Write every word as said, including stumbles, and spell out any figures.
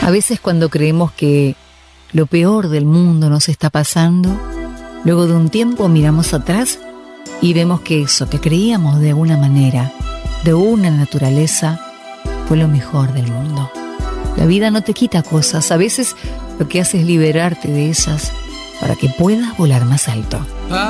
A veces cuando creemos que lo peor del mundo nos está pasando, luego de un tiempo miramos atrás y vemos que eso que creíamos de alguna manera, de una naturaleza, fue lo mejor del mundo. La vida no te quita cosas, a veces lo que hace es liberarte de esas para que puedas volar más alto.